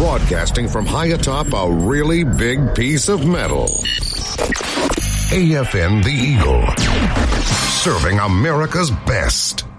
Broadcasting from high atop a really big piece of metal. AFN The Eagle. Serving America's best.